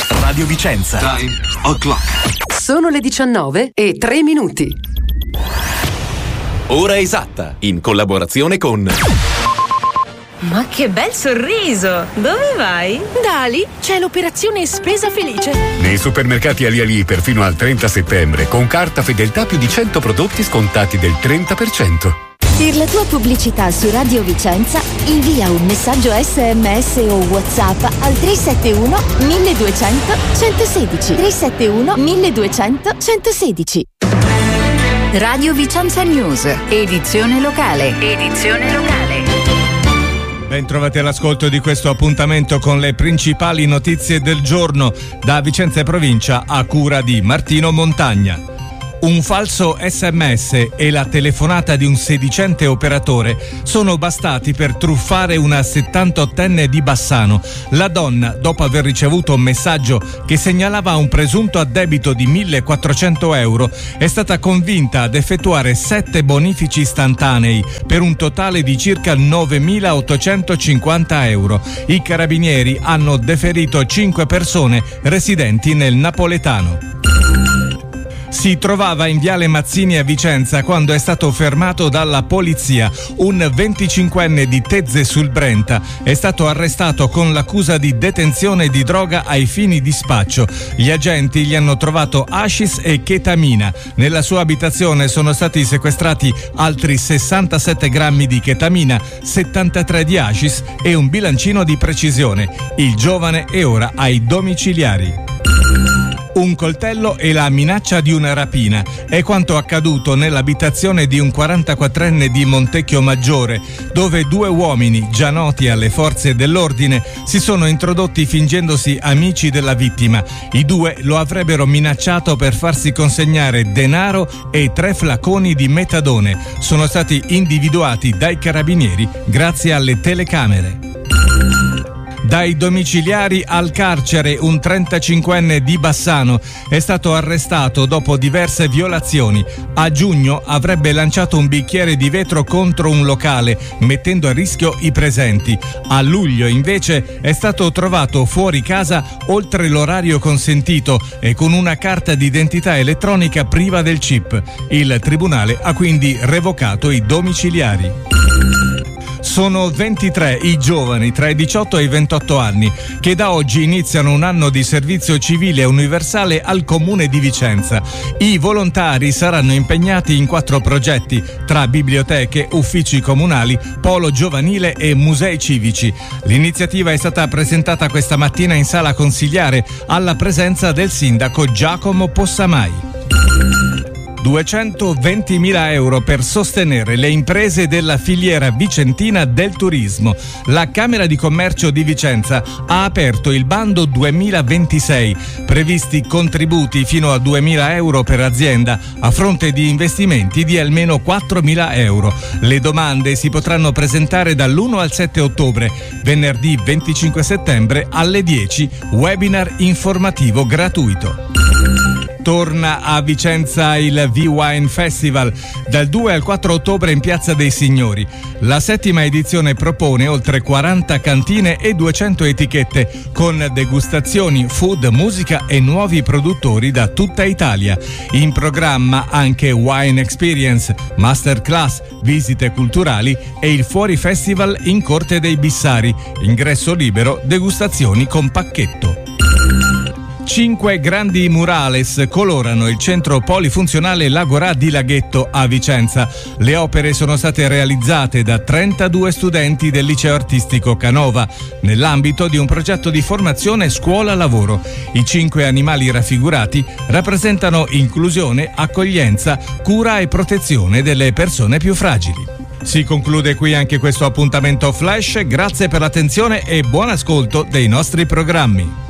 Radio Vicenza. Time o'clock. Sono le 19:03. Ora esatta, in collaborazione con... Ma che bel sorriso! Dove vai? Da Ali c'è l'operazione Spesa Felice. Nei supermercati Ali perfino al 30 settembre, con carta fedeltà più di 100 prodotti scontati del 30%. Per la tua pubblicità su Radio Vicenza, invia un messaggio SMS o WhatsApp al 371 1200 116. 371 1200 116. Radio Vicenza News, edizione locale. Ben trovati all'ascolto di questo appuntamento con le principali notizie del giorno da Vicenza e provincia a cura di Martino Montagna. Un falso SMS e la telefonata di un sedicente operatore sono bastati per truffare una 78enne di Bassano. La donna, dopo aver ricevuto un messaggio che segnalava un presunto addebito di 1.400 euro, è stata convinta ad effettuare 7 bonifici istantanei per un totale di circa 9.850 euro. I carabinieri hanno deferito 5 persone residenti nel napoletano. Si trovava in Viale Mazzini a Vicenza quando è stato fermato dalla polizia. Un 25enne di Tezze sul Brenta è stato arrestato con l'accusa di detenzione di droga ai fini di spaccio. Gli agenti gli hanno trovato hashish e chetamina. Nella sua abitazione sono stati sequestrati altri 67 grammi di chetamina, 73 di hashish e un bilancino di precisione. Il giovane è ora ai domiciliari. Un coltello e la minaccia di una rapina è quanto accaduto nell'abitazione di un 44enne di Montecchio Maggiore, dove 2 uomini, già noti alle forze dell'ordine, si sono introdotti fingendosi amici della vittima. I 2 lo avrebbero minacciato per farsi consegnare denaro e 3 flaconi di metadone. Sono stati individuati dai carabinieri grazie alle telecamere. Dai domiciliari al carcere, un 35enne di Bassano è stato arrestato dopo diverse violazioni. A giugno avrebbe lanciato un bicchiere di vetro contro un locale, mettendo a rischio i presenti. A luglio, invece, è stato trovato fuori casa oltre l'orario consentito e con una carta d'identità elettronica priva del chip. Il tribunale ha quindi revocato i domiciliari. Sono 23 i giovani tra i 18 e i 28 anni che da oggi iniziano un anno di servizio civile universale al Comune di Vicenza. I volontari saranno impegnati in 4 progetti tra biblioteche, uffici comunali, polo giovanile e musei civici. L'iniziativa è stata presentata questa mattina in sala consigliare alla presenza del sindaco Giacomo Possamai. 220.000 euro per sostenere le imprese della filiera vicentina del turismo. La Camera di Commercio di Vicenza ha aperto il bando 2026, previsti contributi fino a 2.000 euro per azienda a fronte di investimenti di almeno 4.000 euro. Le domande si potranno presentare dall'1 al 7 ottobre, venerdì 25 settembre alle 10, webinar informativo gratuito. Torna a Vicenza il V-Wine Festival dal 2 al 4 ottobre in Piazza dei Signori. La 7ª edizione propone oltre 40 cantine e 200 etichette con degustazioni, food, musica e nuovi produttori da tutta Italia. In programma anche Wine Experience, masterclass, visite culturali e il Fuori Festival in Corte dei Bissari. Ingresso libero, degustazioni con pacchetto. 5 grandi murales colorano il centro polifunzionale L'Agorà di Laghetto a Vicenza. Le opere sono state realizzate da 32 studenti del liceo artistico Canova nell'ambito di un progetto di formazione scuola-lavoro. I 5 animali raffigurati rappresentano inclusione, accoglienza, cura e protezione delle persone più fragili. Si conclude qui anche questo appuntamento flash. Grazie per l'attenzione e buon ascolto dei nostri programmi.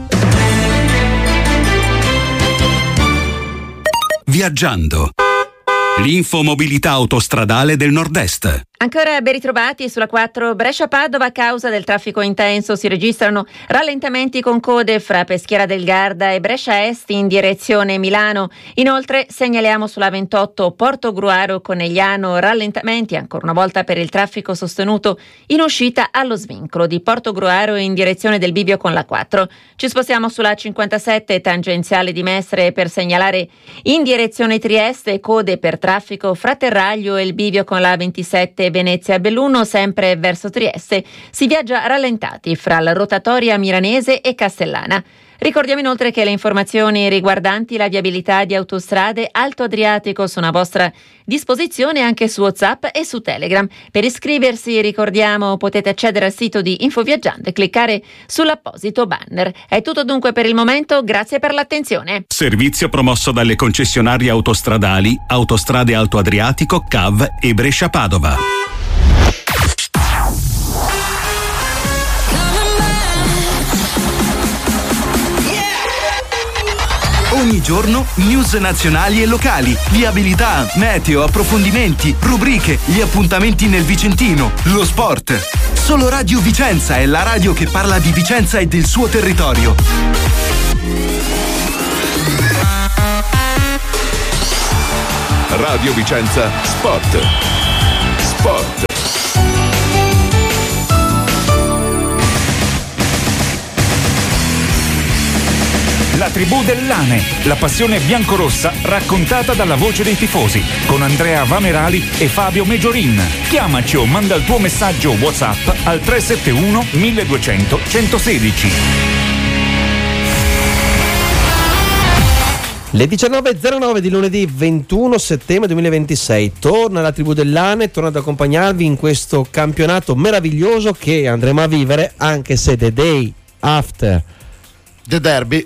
Viaggiando. L'infomobilità autostradale del Nord-Est. Ancora ben ritrovati sulla 4 Brescia-Padova. A causa del traffico intenso si registrano rallentamenti con code fra Peschiera del Garda e Brescia Est in direzione Milano. Inoltre segnaliamo sulla 28 Portogruaro-Conegliano rallentamenti ancora una volta per il traffico sostenuto in uscita allo svincolo di Portogruaro in direzione del bivio con la 4. Ci spostiamo sulla 57 tangenziale di Mestre per segnalare in direzione Trieste code per traffico fra Terraglio e il bivio con la 27 Venezia-Belluno, sempre verso Trieste. Si viaggia rallentati fra la rotatoria milanese e Castellana. Ricordiamo inoltre che le informazioni riguardanti la viabilità di autostrade Alto Adriatico sono a vostra disposizione anche su WhatsApp e su Telegram. Per iscriversi, ricordiamo, potete accedere al sito di Infoviaggiante e cliccare sull'apposito banner. È tutto dunque per il momento, grazie per l'attenzione. Servizio promosso dalle concessionarie autostradali Autostrade Alto Adriatico, CAV e Brescia-Padova. Ogni giorno news nazionali e locali, viabilità, meteo, approfondimenti, rubriche, gli appuntamenti nel Vicentino, lo sport. Solo Radio Vicenza è la radio che parla di Vicenza e del suo territorio. Radio Vicenza Sport. Sport. La tribù dell'Ane, la passione biancorossa raccontata dalla voce dei tifosi, con Andrea Vamerali e Fabio Meggiorin. Chiamaci o manda il tuo messaggio WhatsApp al 371 1200 116. Le 19.09 di lunedì 21 settembre 2026 torna la tribù dell'Ane, torna ad accompagnarvi in questo campionato meraviglioso che andremo a vivere, anche se the day after The Derby,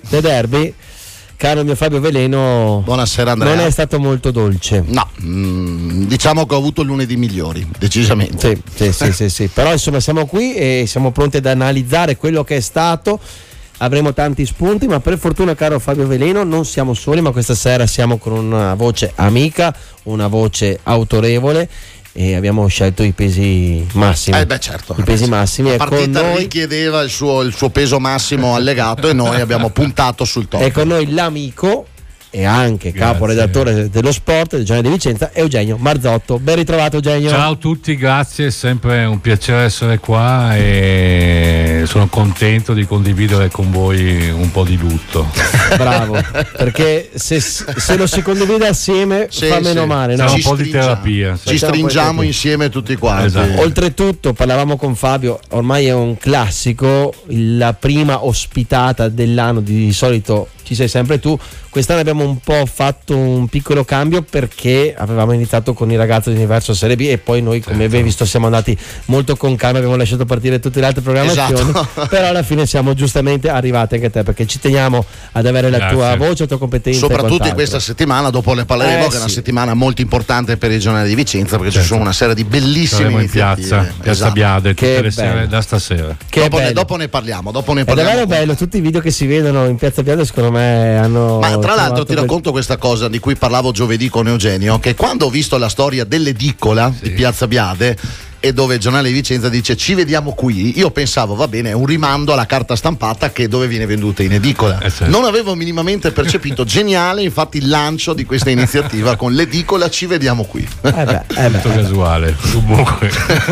caro mio Fabio Veleno, buonasera Andrea, non è stato molto dolce. No, diciamo che ho avuto lunedì migliori, decisamente. Sì. Però insomma siamo qui e siamo pronti ad analizzare quello che è stato. Avremo tanti spunti, ma per fortuna, caro Fabio Veleno, non siamo soli, ma questa sera siamo con una voce amica, una voce autorevole. E abbiamo scelto i pesi massimi. Certo. I pesi massimi. La partita richiedeva il suo peso massimo allegato e noi abbiamo puntato sul top. È con noi l'amico e anche caporedattore dello sport del Giornale di Vicenza, Eugenio Marzotto. Ben ritrovato, Eugenio. Ciao a tutti, grazie, è sempre un piacere essere qua e sono contento di condividere con voi un po' di lutto. Bravo, perché se lo si condivide assieme fa meno male, no? Un po' di terapia. Ci stringiamo insieme tutti quanti. Esatto. Oltretutto, parlavamo con Fabio, ormai è un classico, la prima ospitata dell'anno, di solito ci sei sempre tu. Quest'anno abbiamo un po' fatto un piccolo cambio perché avevamo iniziato con i ragazzi dell'Universo Serie B e poi noi, come avevi visto, siamo andati molto con calma, abbiamo lasciato partire tutte le altre programmazioni. Esatto. Però alla fine siamo giustamente arrivati anche a te, perché ci teniamo ad avere la tua voce, la tua competenza, soprattutto in questa settimana, dopo le parleremo, che è una settimana molto importante per il Giornale di Vicenza, perché ci sono una serie di bellissime iniziative in piazza Biade tutte le sere da stasera. Dopo ne parliamo. È davvero bello, tutti i video che si vedono in piazza Biade secondo me hanno... Ma tra l'altro ti racconto questa cosa di cui parlavo giovedì con Eugenio, che quando ho visto la storia dell'edicola di piazza Biade e dove il Giornale di Vicenza dice ci vediamo qui, io pensavo va bene, è un rimando alla carta stampata che dove viene venduta in edicola. Non avevo minimamente percepito. Geniale infatti il lancio di questa iniziativa con l'edicola ci vediamo qui. Molto casuale comunque.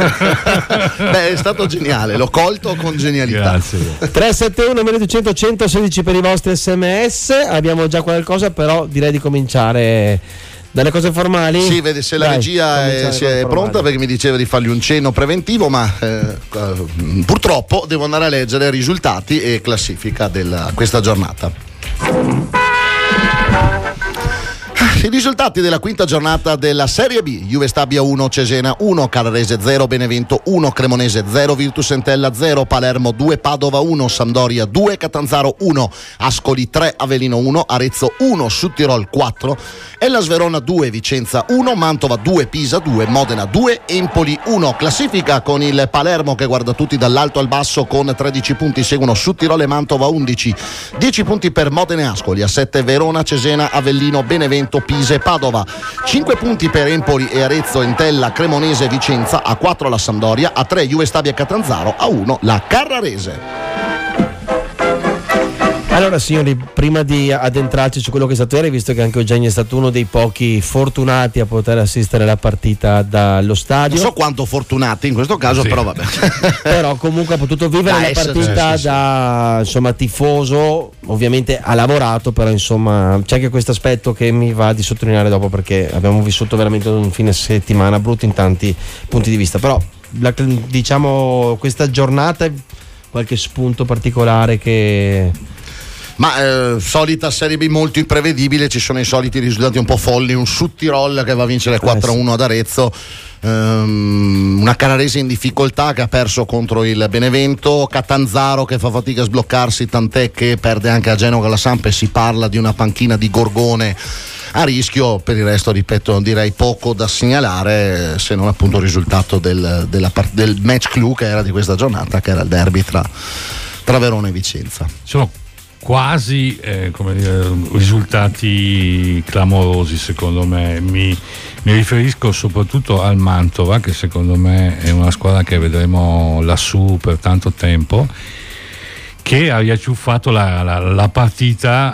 È stato geniale, l'ho colto con genialità. Grazie. 371 1200 116 per i vostri sms. Abbiamo già qualcosa, però direi di cominciare dalle cose formali. Sì, vede se la regia è pronta, perché mi diceva di fargli un cenno preventivo, ma purtroppo devo andare a leggere risultati e classifica di questa giornata. I risultati della quinta giornata della Serie B: Juve Stabia 1, Cesena 1, Carrarese 0, Benevento 1, Cremonese 0, Virtus Entella 0, Palermo 2, Padova 1, Sampdoria 2, Catanzaro 1, Ascoli 3, Avellino 1, Arezzo 1, Südtirol 4, Hellas Verona 2, Vicenza 1, Mantova 2, Pisa 2, Modena 2, Empoli 1. Classifica con il Palermo che guarda tutti dall'alto al basso con 13 punti, seguono Südtirol e Mantova 11, 10 punti per Modena e Ascoli, a 7 Verona, Cesena, Avellino, Benevento Benevento, Pisa e Padova. 5 punti per Empoli e Arezzo, Entella, Cremonese e Vicenza, a 4 la Sampdoria, a 3 Juve Stabia e Catanzaro, a 1 la Carrarese. Allora signori, prima di addentrarci su quello che è stato ieri, visto che anche Eugenio è stato uno dei pochi fortunati a poter assistere alla partita dallo stadio, non so quanto fortunati in questo caso, sì. Però vabbè. Però comunque ha potuto vivere la partita da insomma tifoso, ovviamente ha lavorato, però insomma c'è anche questo aspetto che mi va di sottolineare dopo, perché abbiamo vissuto veramente un fine settimana brutto in tanti punti di vista, però diciamo questa giornata, qualche spunto particolare che... Ma solita Serie B molto imprevedibile, ci sono i soliti risultati un po' folli, un Südtirol che va a vincere 4-1 ad Arezzo, una Carrarese in difficoltà che ha perso contro il Benevento, Catanzaro che fa fatica a sbloccarsi, tant'è che perde anche a Genova la Samp, e si parla di una panchina di Gorgone a rischio. Per il resto, ripeto, direi poco da segnalare, se non appunto il risultato del match clou che era di questa giornata, che era il derby tra Verona e Vicenza. Sono quasi risultati clamorosi secondo me. Mi riferisco soprattutto al Mantova, che secondo me è una squadra che vedremo lassù per tanto tempo, che ha riacciuffato la partita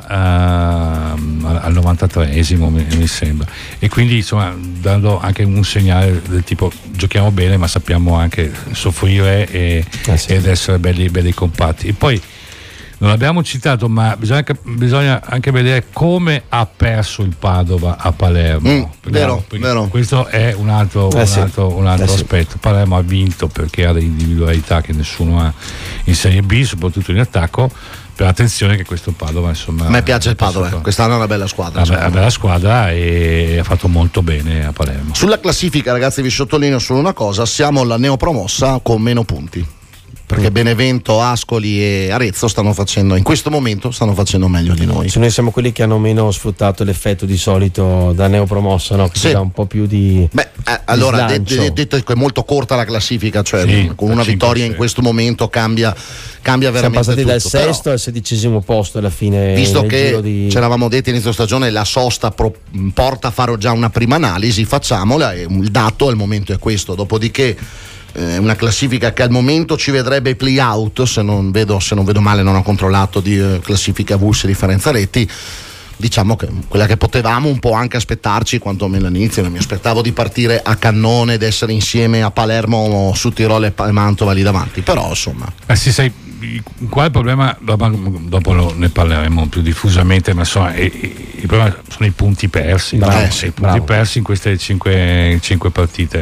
al 93esimo mi sembra, e quindi insomma dando anche un segnale del tipo giochiamo bene ma sappiamo anche soffrire ed essere belli compatti. E poi non l'abbiamo citato, ma bisogna anche vedere come ha perso il Padova a Palermo. Vero. Questo è un altro aspetto. Palermo ha vinto perché ha delle individualità che nessuno ha in Serie B, soprattutto in attacco. Per attenzione che questo Padova, insomma, a me piace il Padova, quest'anno è una bella squadra. Una bella squadra, e ha fatto molto bene a Palermo. Sulla classifica, ragazzi, vi sottolineo solo una cosa: siamo la neopromossa con meno punti, perché Benevento, Ascoli e Arezzo in questo momento stanno facendo meglio di noi. Se noi siamo quelli che hanno meno sfruttato l'effetto di solito da neopromossa, no? Che sì. Dà un po' più di allora detto che è molto corta la classifica, cioè sì, con una vittoria in questo momento cambia veramente. Siamo passati tutto, dal sesto al 16° posto alla fine, visto che ci eravamo detti inizio stagione la sosta porta a fare già una prima analisi, facciamola, e il dato al momento è questo. Dopodiché una classifica che al momento ci vedrebbe i play out, se non vedo male, non ho controllato di classifica VUS differenza reti. Diciamo che quella che potevamo un po' anche aspettarci, quantomeno all'inizio. Mi aspettavo di partire a cannone ed essere insieme a Palermo, Südtirol e Mantova lì davanti, però insomma qua il problema, dopo ne parleremo più diffusamente, ma insomma il problema sono i punti persi. Persi in queste 5 partite,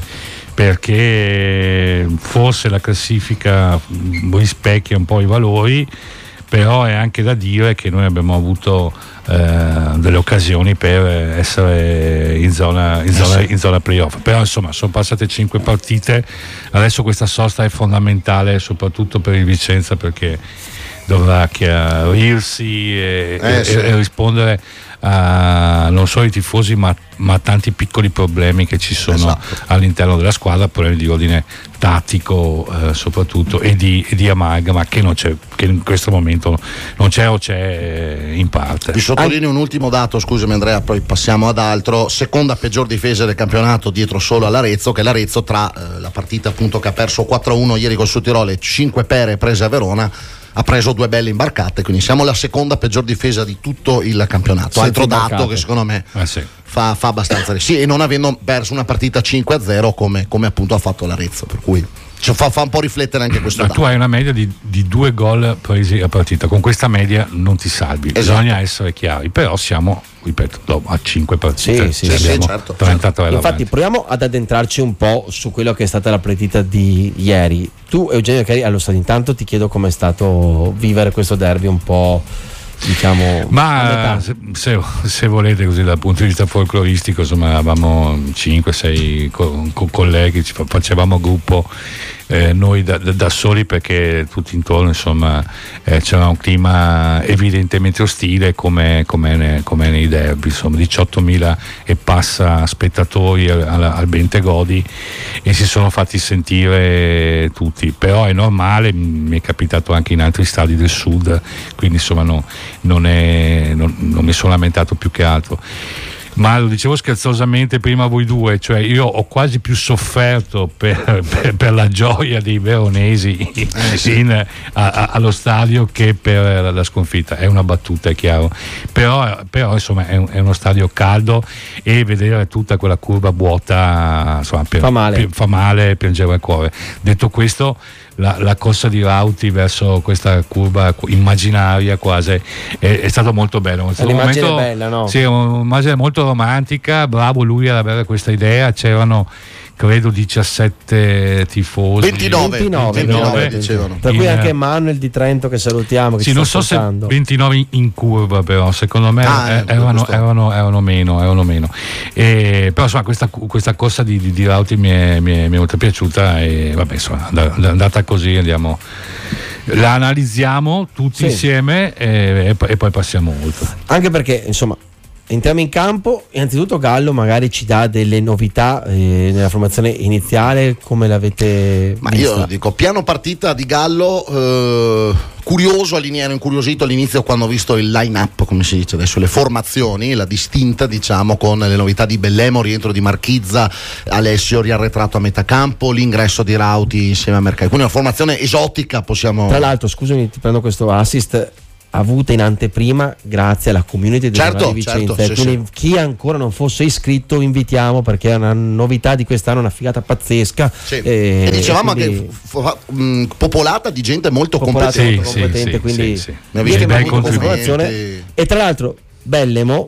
perché forse la classifica rispecchia un po' i valori, però è anche da dire che noi abbiamo avuto delle occasioni per essere in zona playoff, però insomma sono passate 5 partite, adesso questa sosta è fondamentale soprattutto per il Vicenza, perché dovrà chiarirsi e rispondere a non solo i tifosi ma tanti piccoli problemi che ci sono all'interno della squadra, problemi di ordine tattico soprattutto, e di amalgama che in questo momento non c'è o c'è in parte. Vi sottolineo un ultimo dato, scusami Andrea, poi passiamo ad altro. Seconda peggior difesa del campionato, dietro solo all'Arezzo, che l'Arezzo tra la partita appunto che ha perso 4-1 ieri col Südtirol e 5 pere prese a Verona ha preso 2 belle imbarcate, quindi siamo la seconda peggior difesa di tutto il campionato. Altro dato che secondo me fa abbastanza sì, e non avendo perso una partita 5-0 come appunto ha fatto l'Arezzo, per cui fa un po' riflettere anche questo dato. Tu hai una media di 2 gol presi a partita, con questa media non ti salvi, bisogna essere chiari, però siamo, ripeto, a 5 partite certo. 33 infatti proviamo ad addentrarci un po' su quello che è stata la partita di ieri. Tu, Eugenio Cari, allo stadio, intanto ti chiedo com'è stato vivere questo derby un po', diciamo, ma se volete, così dal punto di vista folcloristico, insomma, eravamo 5-6 colleghi, facevamo gruppo noi da soli, perché tutti intorno insomma c'era un clima evidentemente ostile come nei derby, insomma 18.000 e passa spettatori al Bentegodi, e si sono fatti sentire tutti, però è normale, mi è capitato anche in altri stadi del sud, quindi insomma non mi sono lamentato più che altro. ma lo dicevo scherzosamente prima a voi due, cioè io ho quasi più sofferto per la gioia dei veronesi allo stadio che per la sconfitta. È una battuta, è chiaro, però insomma è uno stadio caldo e vedere tutta quella curva vuota, insomma, fa male, piangeva il cuore. Detto questo, la corsa di Rauti verso questa curva immaginaria quasi è stato molto bello. È un'immagine bella, no? Sì, un'immagine molto romantica, bravo lui ad avere questa idea. C'erano credo 17 tifosi, 29 dicevano, tra cui anche Manuel di Trento che salutiamo, che sì, non so ascoltando. Se 29 in curva, però secondo me erano meno, però insomma questa corsa di Rauti mi è molto piaciuta e vabbè, insomma, andata così, andiamo, la analizziamo tutti insieme e poi passiamo oltre, anche perché insomma entriamo in campo. Innanzitutto Gallo magari ci dà delle novità nella formazione iniziale, come l'avete vista? Io dico piano partita di Gallo, curioso, ero incuriosito all'inizio quando ho visto il line up, come si dice adesso, le formazioni, la distinta diciamo, con le novità di Bellemo, rientro di Marchizza, Alessio riarretrato a metà campo, l'ingresso di Rauti insieme a Mercai, quindi una formazione esotica, possiamo. Tra l'altro, scusami, ti prendo questo assist avuta in anteprima grazie alla community del Giornale di Vicenza, quindi chi ancora non fosse iscritto invitiamo, perché è una novità di quest'anno, una figata pazzesca, e dicevamo quindi, anche popolata di gente molto competente, quindi ne avete bei contribuzione. E tra l'altro Bellemo,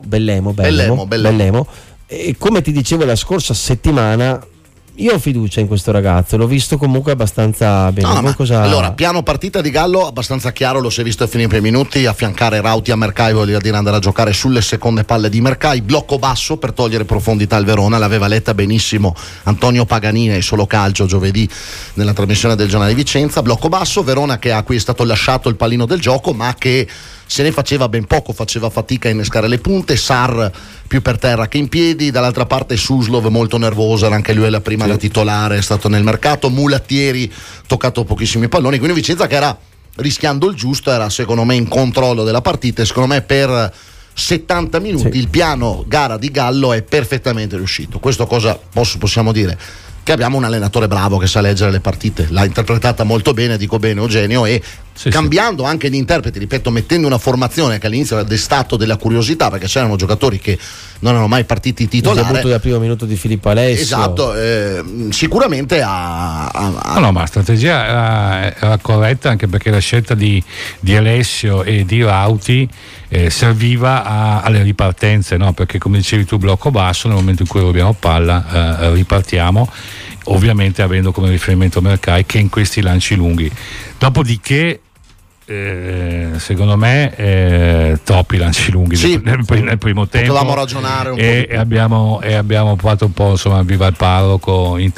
e come ti dicevo la scorsa settimana, io ho fiducia in questo ragazzo, l'ho visto comunque abbastanza bene. Allora, piano partita di Gallo abbastanza chiaro, lo si è visto a fine primi minuti, affiancare Rauti a Mercai vuol dire andare a giocare sulle seconde palle di Mercai, blocco basso per togliere profondità al Verona, l'aveva letta benissimo Antonio Paganini e Solo Calcio giovedì nella trasmissione del Giornale di Vicenza. Blocco basso, Verona che a cui è stato lasciato il pallino del gioco, ma che se ne faceva ben poco, faceva fatica a innescare le punte. Sarr più per terra che in piedi, dall'altra parte Suslov molto nervoso, era anche lui la prima da titolare, è stato nel mercato. Mulattieri toccato pochissimi palloni, quindi Vicenza che era rischiando il giusto, era secondo me in controllo della partita e secondo me per 70 minuti il piano gara di Gallo è perfettamente riuscito. Questo cosa possiamo dire? Che abbiamo un allenatore bravo che sa leggere le partite, l'ha interpretata molto bene, dico bene Eugenio, e cambiando anche gli interpreti, ripeto, mettendo una formazione che all'inizio aveva destato della curiosità, perché c'erano giocatori che non erano mai partiti titolari. Il debutto dal primo minuto di Filippo Alessio. Esatto, sicuramente No, ma la strategia era corretta, anche perché la scelta di Alessio e di Rauti serviva alle ripartenze, no? Perché come dicevi tu, blocco basso, nel momento in cui abbiamo palla ripartiamo, ovviamente avendo come riferimento Mercai che in questi lanci lunghi. Dopodiché secondo me troppi lanci lunghi nel primo tempo, potevamo ragionare un po' e abbiamo provato un po', insomma, viva il parroco in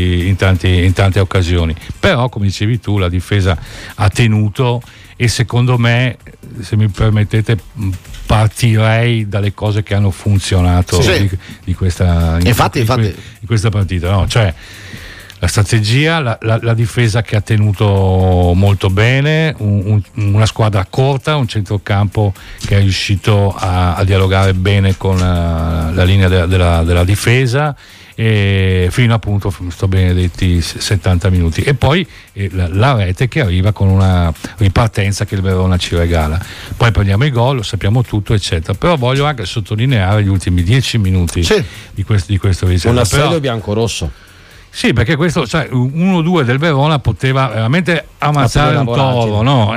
tante occasioni, però come dicevi tu la difesa ha tenuto e secondo me, se mi permettete, partirei dalle cose che hanno funzionato di questa partita, no? Cioè la strategia, la difesa che ha tenuto molto bene, una squadra corta, un centrocampo che è riuscito a dialogare bene con la linea della difesa, e fino appunto sto benedetti 70 minuti, e poi la rete che arriva con una ripartenza che il Verona ci regala. Poi prendiamo i gol, lo sappiamo tutto eccetera, però voglio anche sottolineare gli ultimi 10 minuti di questo risultato. Un assedio biancorosso. Sì, perché questo, cioè, 1-2 del Verona poteva veramente ammazzare un toro, no?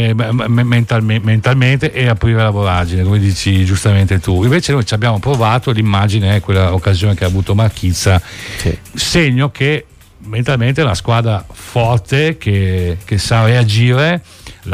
Mentalmente, e aprire la voragine, come dici giustamente tu. Invece noi ci abbiamo provato, l'immagine è quella occasione che ha avuto Marchizza, segno che mentalmente è una squadra forte che sa reagire, l'ha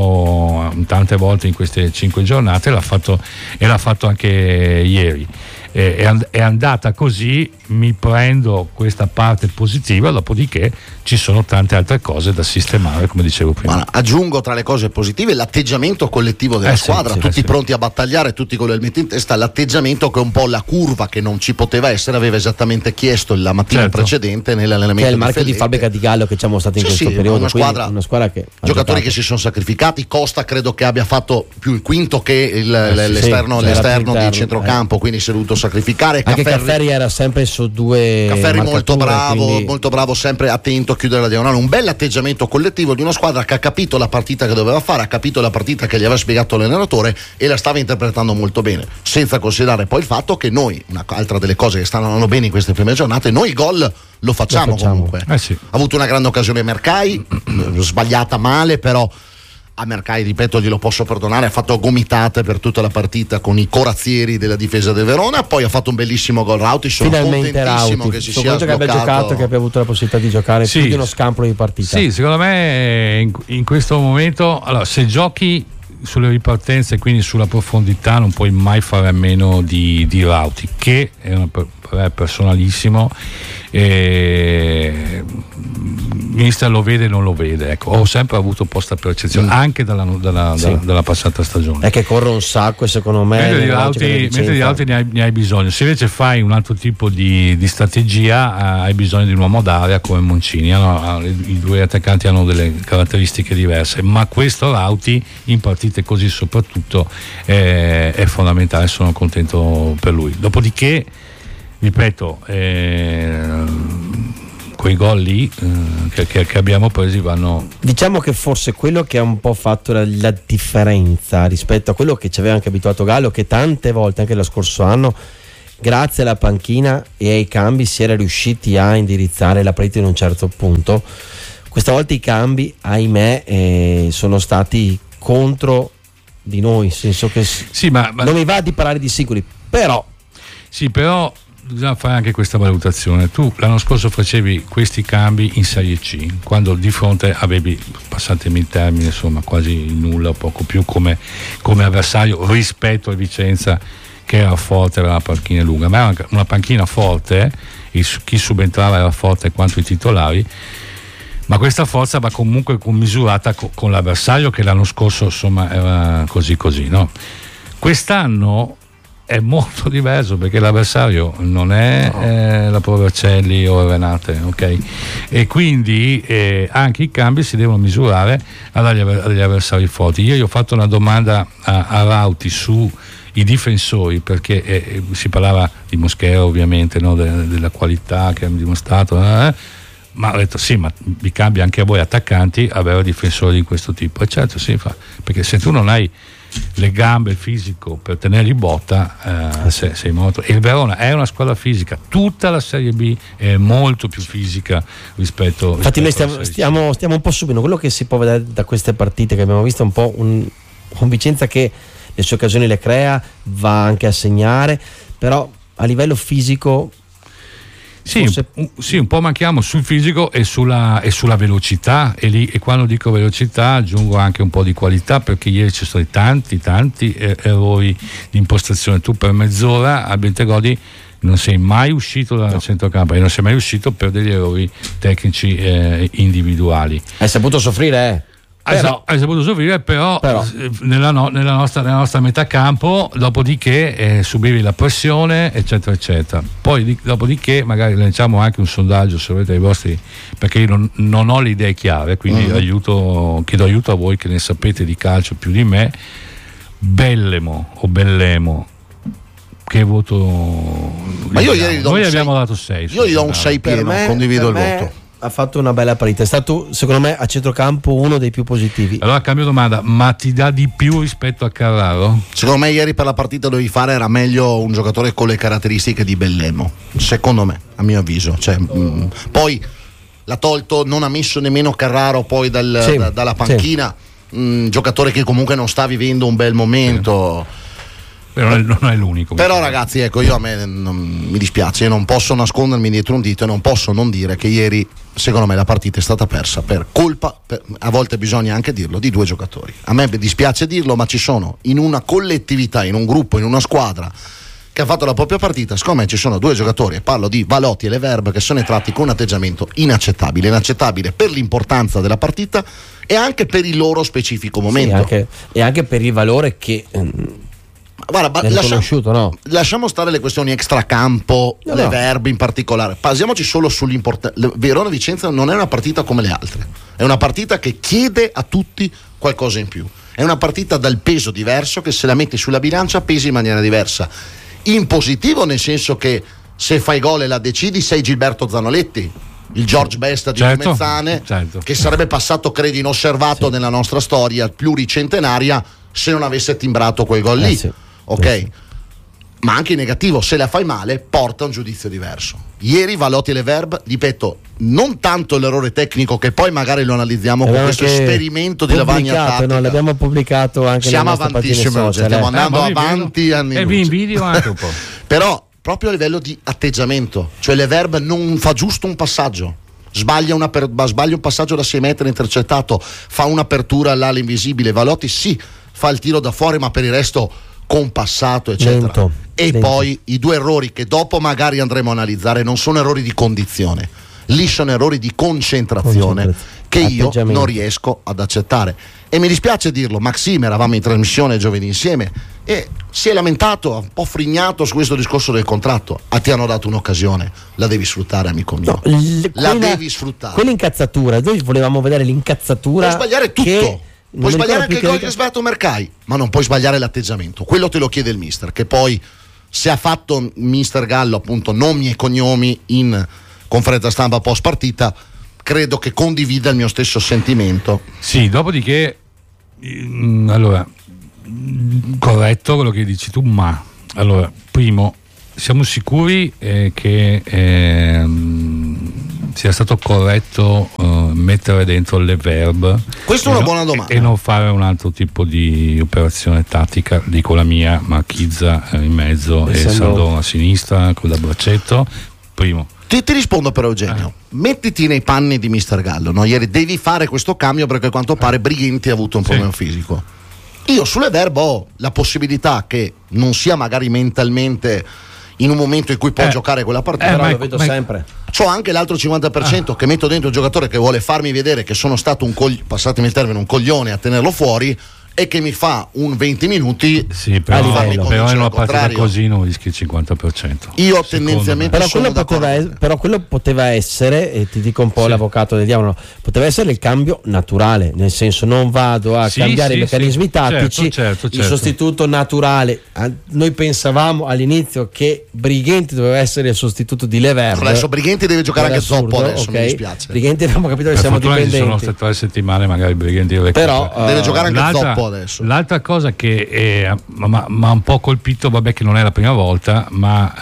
fatto tante volte in queste 5 giornate, l'ha fatto anche ieri. è andata così, mi prendo questa parte positiva, dopodiché ci sono tante altre cose da sistemare, come dicevo prima. Ma aggiungo tra le cose positive l'atteggiamento collettivo della squadra, tutti pronti a battagliare, tutti con il elmetto in testa, l'atteggiamento che un po' la curva che non ci poteva essere aveva esattamente chiesto la mattina precedente nell'allenamento, che è il marchio di fabbrica di Gallo che ci ha mostrato in questo periodo. Una squadra che giocatori che si sono sacrificati. Costa credo che abbia fatto più il quinto che l'esterno di centrocampo, quindi si è dovuto sacrificare. Anche Cafferri era sempre su due. Cafferri molto bravo, sempre attento a chiudere la diagonale. Un bel atteggiamento collettivo di una squadra che ha capito la partita che doveva fare, ha capito la partita che gli aveva spiegato l'allenatore e la stava interpretando molto bene, senza considerare poi il fatto che noi, un'altra delle cose che stanno andando bene in queste prime giornate, noi il gol lo facciamo. Comunque ha avuto una grande occasione Mercai, sbagliata male, però a Mercai, ripeto, glielo posso perdonare, ha fatto gomitate per tutta la partita con i corazzieri della difesa del Verona, poi ha fatto un bellissimo gol Rauti. Sono contentissimo che si sia che abbia giocato, che abbia avuto la possibilità di giocare più di uno scampolo di partita. Sì, secondo me in questo momento, allora, se giochi sulle ripartenze, quindi sulla profondità, non puoi mai fare a meno di Rauti, che è personalissimo. Mister lo vede e non lo vede, ecco. Ho sempre avuto posta percezione anche dalla passata stagione, è che corre un sacco e secondo me mentre di altri ne hai bisogno. Se invece fai un altro tipo di strategia, hai bisogno di un uomo d'area come Moncini, i due attaccanti hanno delle caratteristiche diverse, ma questo Rauti in partite così soprattutto è fondamentale. Sono contento per lui. Dopodiché, ripeto, quei gol lì che abbiamo presi vanno. Diciamo che forse quello che ha un po' fatto la differenza rispetto a quello che ci aveva anche abituato Gallo, che tante volte anche lo scorso anno, grazie alla panchina e ai cambi, si era riusciti a indirizzare la partita in un certo punto. Questa volta i cambi, ahimè, sono stati contro di noi, nel senso che ma non mi va di parlare di singoli, però bisogna fare anche questa valutazione. Tu l'anno scorso facevi questi cambi in Serie C, quando di fronte avevi, passatemi il termine, insomma quasi nulla o poco più come avversario rispetto a Vicenza, che era forte, aveva una panchina lunga, ma era una panchina forte, chi subentrava era forte quanto i titolari, ma questa forza va comunque commisurata con l'avversario, che l'anno scorso insomma era così, no? Quest'anno è molto diverso, perché l'avversario non è la Provercelli o Renate, ok? E quindi anche i cambi si devono misurare agli avversari forti. Io gli ho fatto una domanda a Rauti su i difensori, perché si parlava di Mosquera ovviamente, no? della qualità che hanno dimostrato, ma ho detto sì, ma vi cambia anche a voi attaccanti avere difensori di questo tipo. E certo si fa, perché se tu non hai le gambe, il fisico per tenere in botta, sei morto. E il Verona è una squadra fisica, tutta la Serie B è molto più fisica rispetto. Infatti noi stiamo un po' subito, quello che si può vedere da queste partite che abbiamo visto, un po' un Vicenza che le sue occasioni le crea, va anche a segnare, però a livello fisico sì, un po' manchiamo sul fisico e sulla velocità, e quando dico velocità aggiungo anche un po' di qualità, perché ieri ci sono tanti errori di impostazione. Tu per mezz'ora a Bentegodi non sei mai uscito dal centrocampo e non sei mai uscito per degli errori tecnici individuali. Hai saputo soffrire, Hai saputo soffrire, però. Nella nostra metà campo, dopodiché subivi la pressione, eccetera eccetera. Poi dopodiché magari lanciamo anche un sondaggio, se volete, ai vostri, perché io non ho le idee chiare, quindi chiedo aiuto a voi che ne sapete di calcio più di me. Bellemo, che voto? Ma io ieri noi abbiamo dato 6. Io gli do un 6 pieno, condivido il voto. Ha fatto una bella partita, è stato secondo me a centrocampo uno dei più positivi. Allora cambio domanda, ma ti dà di più rispetto a Carraro? Secondo me ieri per la partita dovevi fare, era meglio un giocatore con le caratteristiche di Bellemo, secondo me, a mio avviso, poi l'ha tolto, non ha messo nemmeno Carraro poi dalla panchina, giocatore che comunque non sta vivendo un bel momento. Però non è l'unico. Però ragazzi, ecco, a me mi dispiace, io non posso nascondermi dietro un dito e non posso non dire che ieri secondo me la partita è stata persa per colpa, a volte bisogna anche dirlo, di due giocatori. A me dispiace dirlo, ma ci sono in una collettività, in un gruppo, in una squadra che ha fatto la propria partita. Secondo me ci sono due giocatori, e parlo di Valotti e Leverbe, che sono entrati con un atteggiamento inaccettabile per l'importanza della partita e anche per il loro specifico momento. Sì, anche per il valore che guarda, lasciamo stare le questioni extracampo, Leverbe in particolare, basiamoci solo sull'importanza. Verona-Vicenza non è una partita come le altre, è una partita che chiede a tutti qualcosa in più, è una partita dal peso diverso, che se la metti sulla bilancia pesi in maniera diversa, in positivo, nel senso che se fai gol e la decidi sei Gilberto Zanoletti, il George Best di Mezzane, che sarebbe passato credo inosservato nella nostra storia pluricentenaria se non avesse timbrato quel gol lì. Ok, ma anche in negativo, se la fai male porta un giudizio diverso. Ieri Valotti e Leverbe, ripeto, non tanto l'errore tecnico, che poi magari lo analizziamo con questo esperimento di lavagna tattica. L'abbiamo pubblicato anche siamo nelle nostre pagine social, stiamo andando avanti anni e vi invidio anche un po'. Però proprio a livello di atteggiamento, cioè Leverbe non fa giusto un passaggio, sbaglia un passaggio da 6 metri intercettato, fa un'apertura all'ala invisibile. Valotti sì, fa il tiro da fuori, ma per il resto compassato, eccetera. Lento. Poi i due errori che dopo magari andremo a analizzare non sono errori di condizione, lì sono errori di concentrazione che io non riesco ad accettare. E mi dispiace dirlo, Maxime, eravamo in trasmissione giovedì insieme e si è lamentato, ha un po' frignato su questo discorso del contratto. Ti hanno dato un'occasione, la devi sfruttare, amico mio, devi sfruttare. Quell'incazzatura, noi volevamo vedere l'incazzatura. Puoi sbagliare tutto, puoi sbagliare anche il gol che ha sbagliato Mercai, ma non puoi sbagliare l'atteggiamento. Quello te lo chiede il mister, che poi se ha fatto mister Gallo appunto nomi e cognomi in conferenza stampa post partita, credo che condivida il mio stesso sentimento. Sì, dopodiché allora corretto quello che dici tu, ma allora primo, siamo sicuri che sia stato corretto mettere dentro le Leverbe? Questa è una buona domanda. E non fare un altro tipo di operazione tattica, dico la mia, ma Chizza in mezzo e Sandon a sinistra con il braccetto. Primo. Ti rispondo per Eugenio, mettiti nei panni di mister Gallo, no? Ieri devi fare questo cambio perché a quanto pare Brighenti ha avuto un problema fisico. Io sulle Leverbe ho la possibilità che non sia magari mentalmente in un momento in cui può giocare quella partita, però lo vedo sempre. C'ho anche l'altro 50% che metto dentro un giocatore che vuole farmi vedere che sono stato passatemi il termine, un coglione a tenerlo fuori, e che mi fa un 20 minuti. Sì, però in una partita così non rischi il 50%. Io tendenzialmente però quello poteva essere, e ti dico un po' l'avvocato del diavolo, poteva essere il cambio naturale, nel senso non vado a cambiare i meccanismi tattici, certo. Il sostituto naturale. Noi pensavamo all'inizio che Brighenti doveva essere il sostituto di Leverbe. Adesso Brighenti deve giocare anche Zoppo adesso, mi dispiace. Brighenti abbiamo capito che siamo dipendenti. Sono state 3 settimane magari Brighenti però deve giocare anche Zoppo adesso. L'altra cosa che mi ha un po' colpito, vabbè che non è la prima volta, ma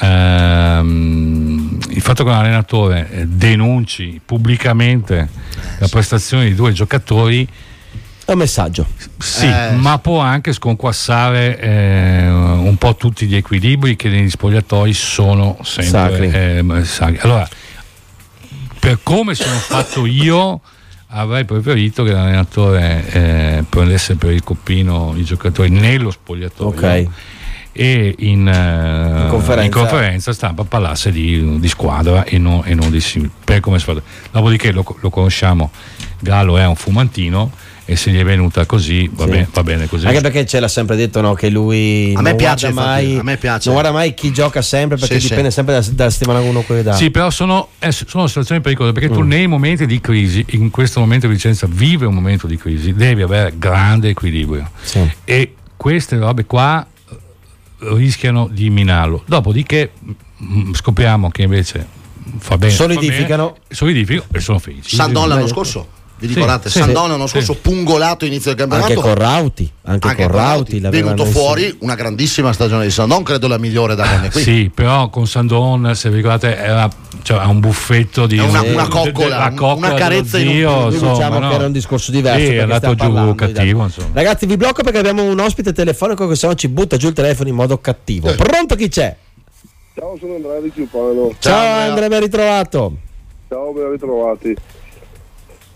il fatto che un allenatore denunci pubblicamente la prestazione di due giocatori è un messaggio. Sì, ma può anche sconquassare un po' tutti gli equilibri che negli spogliatoi sono sempre sacri. Allora, per come sono fatto io, avrei preferito che l'allenatore prendesse per il coppino i giocatori nello spogliatoio e in conferenza stampa parlasse di squadra e non per come squadra. Dopodiché lo conosciamo, Gallo è un fumantino e se gli è venuta così va bene così. Anche perché ce l'ha sempre detto, no, che lui a me piace non guarda mai chi gioca sempre, perché dipende sempre da settimana 1 quello che dà. Sì, però sono situazioni pericolose, perché tu nei momenti di crisi, in questo momento Vicenza vive un momento di crisi, devi avere grande equilibrio e queste robe qua rischiano di minarlo. Dopodiché scopriamo che invece fa bene, solidificano e sono felici. Sandon l'anno scorso, vi ricordate? Sandon l'anno scorso pungolato inizio del campionato, anche con Rauti venuto fuori una grandissima stagione di Sandon, credo la migliore da anni qui. Sì, però con Sandon, se vi ricordate, era un buffetto di una coccola, una carezza zio, diciamo che era un discorso diverso, è andato giù cattivo, insomma. Ragazzi, vi blocco perché abbiamo un ospite telefonico che se no ci butta giù il telefono in modo cattivo. Pronto, chi c'è? Ciao, sono Andrea di Ciupano. Ciao Andrea, ben ritrovato. Ciao, ben ritrovati.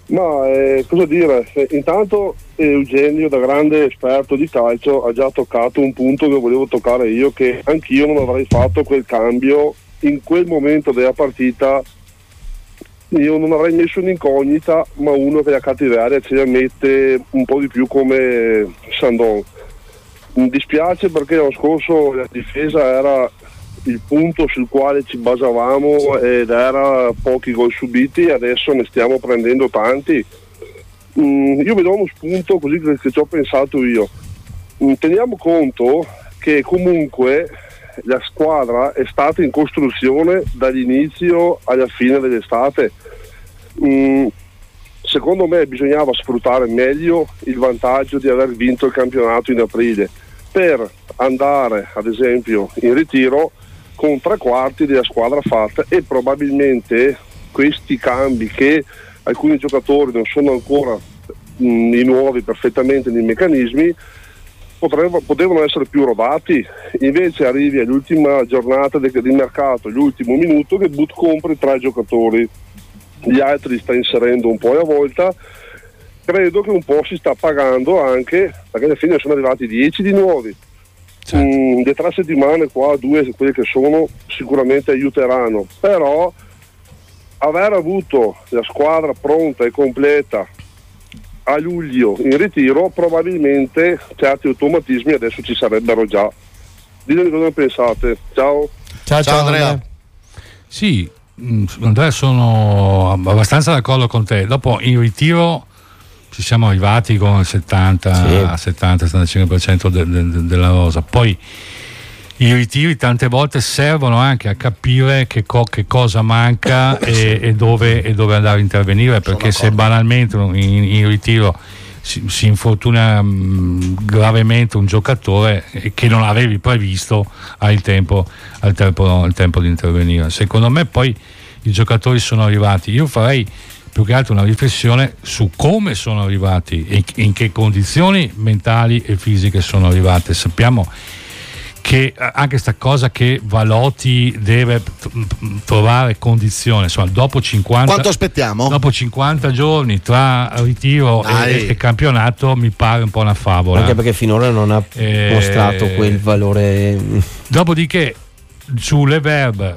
Ma cosa dire? Intanto Eugenio, da grande esperto di calcio, ha già toccato un punto che volevo toccare io, che anch'io non avrei fatto quel cambio in quel momento della partita. Io non avrei messo un'incognita, ma uno che la cattiveria ce la mette un po' di più come Sandon. Mi dispiace perché l'anno scorso la difesa era il punto sul quale ci basavamo ed era pochi gol subiti, adesso ne stiamo prendendo tanti. Io vi do uno spunto così che ci ho pensato io. Teniamo conto che comunque la squadra è stata in costruzione dall'inizio alla fine dell'estate. Secondo me bisognava sfruttare meglio il vantaggio di aver vinto il campionato in aprile per andare ad esempio in ritiro con 3/4 della squadra fatta, e probabilmente questi cambi, che alcuni giocatori non sono ancora i nuovi perfettamente nei meccanismi, potevano essere più rodati. Invece arrivi all'ultima giornata di mercato, l'ultimo minuto, che compri 3 giocatori, gli altri li sta inserendo un po' alla volta. Credo che un po' si sta pagando anche perché alla fine sono arrivati 10 di nuovi. Le 3 settimane qua, 2 quelle che sono, sicuramente aiuteranno, però aver avuto la squadra pronta e completa a luglio in ritiro, probabilmente certi automatismi adesso ci sarebbero già. Ditemi cosa ne pensate. Ciao Andrea. Sì, Andrea, sono abbastanza d'accordo con te. Dopo in ritiro ci siamo arrivati con il 70-75% della rosa. Poi i ritiri tante volte servono anche a capire che cosa manca e dove andare a intervenire, perché se banalmente in ritiro si infortuna gravemente un giocatore che non avevi previsto, hai il tempo di intervenire. Secondo me poi i giocatori sono arrivati. Io farei più che altro una riflessione su come sono arrivati e in che condizioni mentali e fisiche sono arrivate. Sappiamo che anche sta cosa che Valotti deve trovare condizione, insomma, dopo 50 quanto aspettiamo? Dopo 50 giorni tra ritiro e campionato mi pare un po' una favola, anche perché finora non ha mostrato quel valore. Dopodiché su Leverbe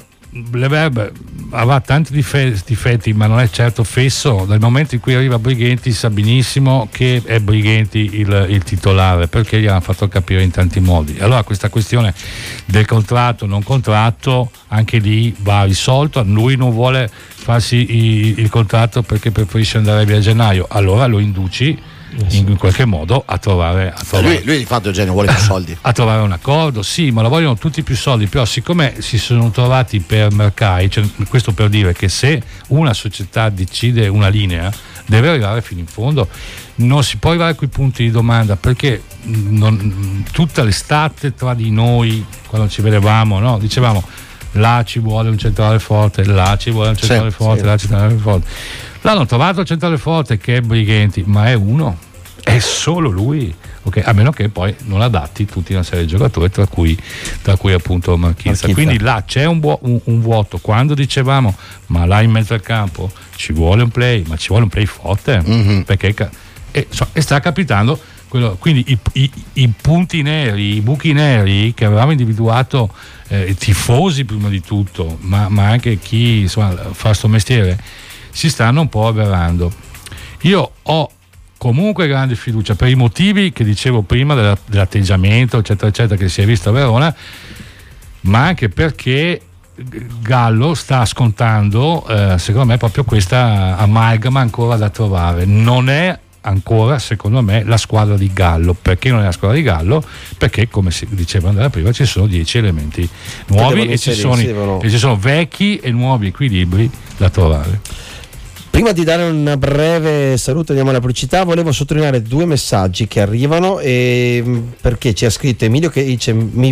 avrà tanti difetti, ma non è certo fesso. Dal momento in cui arriva Brighenti sa benissimo che è Brighenti il titolare, perché gli hanno fatto capire in tanti modi. Allora questa questione del contratto non contratto anche lì va risolto. Lui non vuole farsi il contratto perché preferisce andare via a gennaio, allora lo induci in qualche modo a trovare lui di fatto Eugenio vuole più soldi, a trovare un accordo. Sì, ma lo vogliono tutti più soldi, però siccome si sono trovati per mercati, cioè, questo per dire che se una società decide una linea deve arrivare fino in fondo, non si può arrivare a quei punti di domanda, perché tutta l'estate tra di noi quando ci vedevamo, no? Dicevamo là ci vuole un centrale forte, là ci vuole un centrale forte, là ci vuole un centrale forte. L'hanno trovato il centrale forte che è Brighenti, ma è uno, è solo lui, okay? A meno che poi non adatti tutta una serie di giocatori, tra cui appunto Marchizza. Quindi là c'è un vuoto. Quando dicevamo ma là in mezzo al campo ci vuole un play, ma ci vuole un play forte, perché e sta capitando quello. Quindi i punti neri, i buchi neri che avevamo individuato, tifosi prima di tutto, ma anche chi insomma fa sto mestiere, si stanno un po' avverando. Io ho comunque grande fiducia per i motivi che dicevo prima dell'atteggiamento eccetera eccetera che si è visto a Verona, ma anche perché Gallo sta scontando secondo me proprio questa amalgama ancora da trovare. Non è ancora secondo me la squadra di Gallo. Perché non è la squadra di Gallo? Perché come si diceva Andrea prima ci sono 10 elementi nuovi e ci sono vecchi e nuovi equilibri da trovare. Prima di dare un breve saluto, andiamo alla pubblicità, volevo sottolineare 2 messaggi che arrivano, perché ci ha scritto Emilio che dice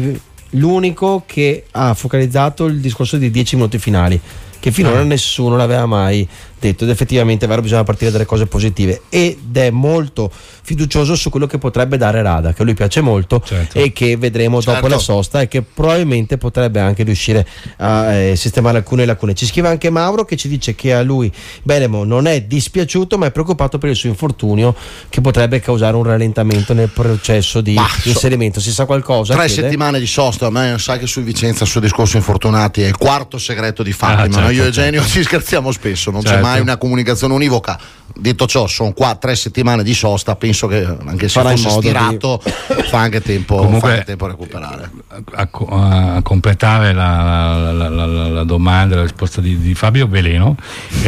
l'unico che ha focalizzato il discorso di 10 minuti finali, che finora nessuno l'aveva mai detto, ed effettivamente è vero, bisogna partire dalle cose positive, ed è molto fiducioso su quello che potrebbe dare Rada, che a lui piace molto, e che vedremo dopo la sosta, e che probabilmente potrebbe anche riuscire a sistemare alcune lacune. Ci scrive anche Mauro, che ci dice che a lui Belemo non è dispiaciuto, ma è preoccupato per il suo infortunio, che potrebbe causare un rallentamento nel processo di inserimento. Si sa qualcosa? 3 settimane di sosta, ma sai che su Vicenza sul discorso infortunati è il quarto segreto di Fatima. Io e Eugenio ci scherziamo spesso, non c'è mai una comunicazione univoca. Detto ciò, sono qua 3 settimane di sosta, penso che anche se fosse stirato fa anche tempo, comunque, a recuperare. A completare la domanda, la risposta di Fabio Veleno,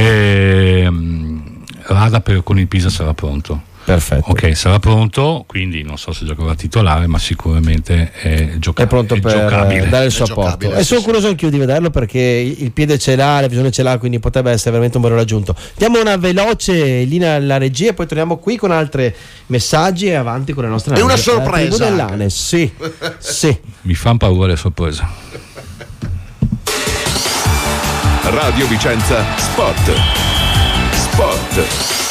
Rada con il Pisa sarà pronto. Perfetto. Ok, sarà pronto, quindi non so se giocherà titolare, ma sicuramente è pronto per giocabile. Dare il suo apporto. E sono curioso anch'io di vederlo, perché il piede ce l'ha, la visione ce l'ha, quindi potrebbe essere veramente un valore aggiunto. Diamo una veloce linea alla regia, poi torniamo qui con altri messaggi e avanti con le nostre analisi. È una sorpresa. Sì. Mi fanno paura le sorprese. Radio Vicenza Sport.